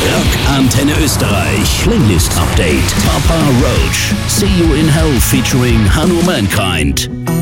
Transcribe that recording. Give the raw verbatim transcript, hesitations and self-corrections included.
Rock Antenne Österreich Playlist Update. Papa Roach, See You in Hell featuring Hanu Mankind.